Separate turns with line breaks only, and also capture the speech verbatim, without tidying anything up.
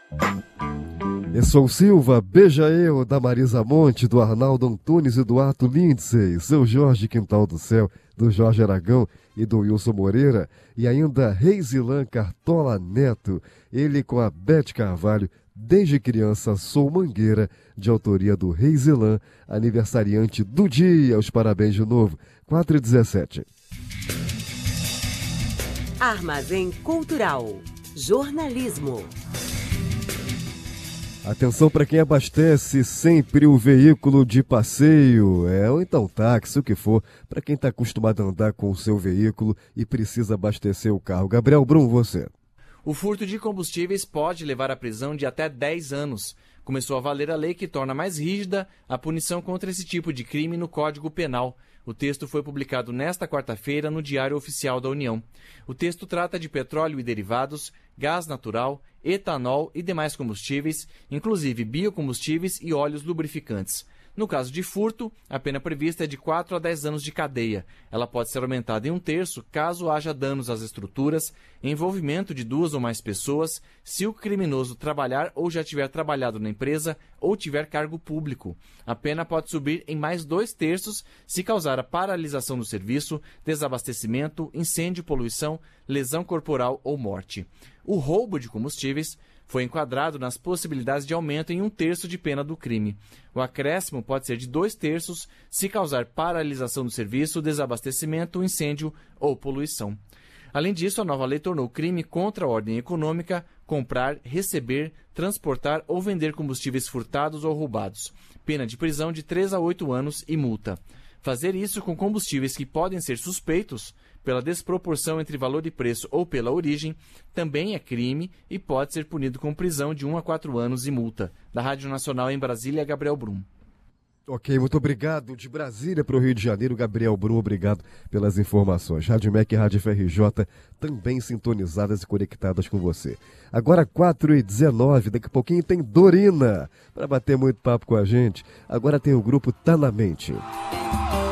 Eu sou o Silva, beija eu, da Marisa Monte, do Arnaldo Antunes e do Arthur Lindsay, seu Jorge Quintal do Céu, do Jorge Aragão e do Wilson Moreira, e ainda Reisilan Cartola Neto, ele com a Bete Carvalho, desde criança sou mangueira, de autoria do Reisilan, aniversariante do dia, os parabéns de novo, quatro e dezessete.
Armazém Cultural, jornalismo.
Atenção para quem abastece sempre o veículo de passeio, é, ou então táxi, o que for, para quem está acostumado a andar com o seu veículo e precisa abastecer o carro. Gabriel Brum, você.
O furto de combustíveis pode levar à prisão de até dez anos. Começou a valer a lei que torna mais rígida a punição contra esse tipo de crime no Código Penal. O texto foi publicado nesta quarta-feira no Diário Oficial da União. O texto trata de petróleo e derivados, gás natural, etanol e demais combustíveis, inclusive biocombustíveis e óleos lubrificantes. No caso de furto, a pena prevista é de quatro a dez anos de cadeia. Ela pode ser aumentada em um terço caso haja danos às estruturas, envolvimento de duas ou mais pessoas, se o criminoso trabalhar ou já tiver trabalhado na empresa ou tiver cargo público. A pena pode subir em mais dois terços se causar a paralisação do serviço, desabastecimento, incêndio, poluição, lesão corporal ou morte. O roubo de combustíveis foi enquadrado nas possibilidades de aumento em um terço de pena do crime. O acréscimo pode ser de dois terços se causar paralisação do serviço, desabastecimento, incêndio ou poluição. Além disso, a nova lei tornou crime contra a ordem econômica comprar, receber, transportar ou vender combustíveis furtados ou roubados. Pena de prisão de três a oito anos e multa. Fazer isso com combustíveis que podem ser suspeitos pela desproporção entre valor e preço ou pela origem, também é crime e pode ser punido com prisão de um a quatro anos e multa. Da Rádio Nacional em Brasília, Gabriel Brum.
Ok, muito obrigado. De Brasília para o Rio de Janeiro, Gabriel Brum, obrigado pelas informações. Rádio M E C e Rádio F R J também sintonizadas e conectadas com você. Agora quatro e dezenove, daqui a pouquinho tem Dorina para bater muito papo com a gente. Agora tem o grupo Tá Na Mente.